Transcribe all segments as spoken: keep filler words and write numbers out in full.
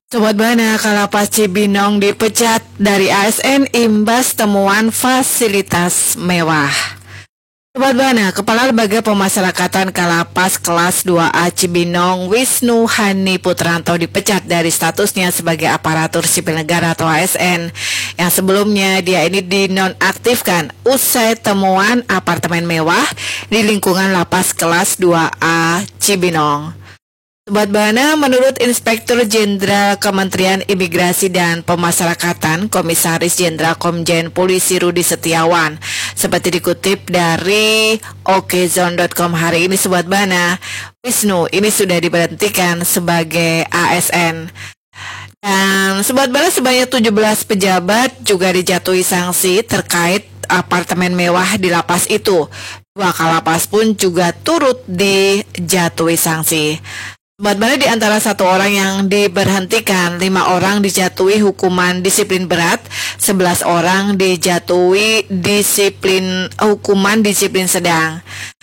Sobat Bana, Kalapas Cibinong dipecat dari A S N imbas temuan fasilitas mewah. Sobat Bana, Kepala Lembaga Pemasyarakatan Kalapas kelas dua A Cibinong, Wisnu Hani Putranto dipecat dari statusnya sebagai aparatur sipil negara atau A S N yang sebelumnya dia ini dinonaktifkan usai temuan apartemen mewah di lingkungan lapas kelas dua A Cibinong. Sobat Bana, menurut Inspektur Jenderal Kementerian Imigrasi dan Pemasyarakatan, Komisaris Jenderal Komjen Polisi Rudi Setiawan, seperti dikutip dari okezone dot com hari ini, Sobat Bana, Wisnu ini sudah diberhentikan sebagai A S N. Dan Sobat Bana, sebanyak tujuh belas pejabat juga dijatuhi sanksi terkait apartemen mewah di lapas itu. Dua kalapas pun juga turut dijatuhi sanksi. Sobat Bana, di antara satu orang yang diberhentikan, lima orang dijatuhi hukuman disiplin berat, sebelas orang dijatuhi disiplin hukuman disiplin sedang.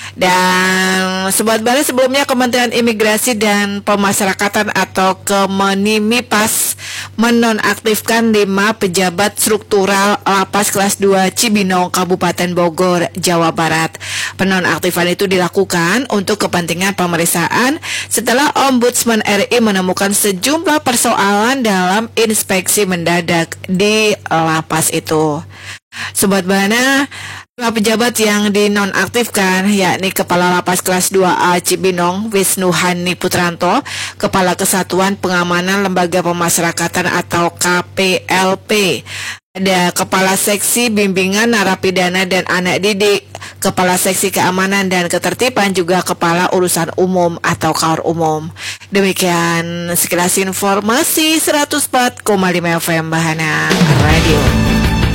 Dan Sobat Bana, sebelumnya Kementerian Imigrasi dan Pemasyarakatan atau Kemenimipas menonaktifkan lima pejabat struktural lapas kelas dua Cibinong, Kabupaten Bogor, Jawa Barat. Penonaktifan itu dilakukan untuk kepentingan pemeriksaan setelah Ombudsman R I menemukan sejumlah persoalan dalam inspeksi mendadak di lapas itu. Sobat Bana, lima pejabat yang dinonaktifkan yakni Kepala Lapas Kelas dua A Cibinong Wisnu Hani Putranto, Kepala Kesatuan Pengamanan Lembaga Pemasyarakatan atau K P L P, ada Kepala Seksi Bimbingan Narapidana dan Anak Didik, Kepala Seksi Keamanan dan Ketertiban, juga Kepala Urusan Umum atau Kaur Umum. Demikian sekilas informasi seratus empat koma lima F M Bahana Radio.